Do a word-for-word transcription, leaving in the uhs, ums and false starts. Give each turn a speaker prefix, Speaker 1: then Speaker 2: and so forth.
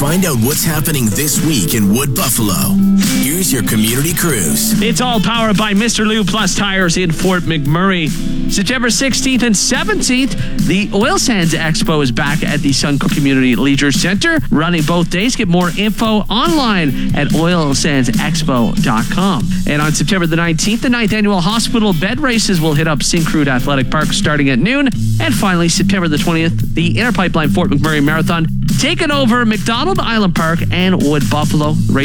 Speaker 1: Find out what's happening this week in Wood Buffalo. Here's your community cruise.
Speaker 2: It's all powered by Mister Lube Plus Tires in Fort McMurray. September sixteenth and seventeenth, the Oil Sands Expo is back at the Suncook Community Leisure Center, running both days. Get more info online at oil sands expo dot com. And on September the nineteenth, the ninth annual hospital bed races will hit up Syncrude Athletic Park starting at noon. And finally, September the twentieth, the Inner Pipeline Fort McMurray Marathon taking over McDonald Island Park and Wood Buffalo.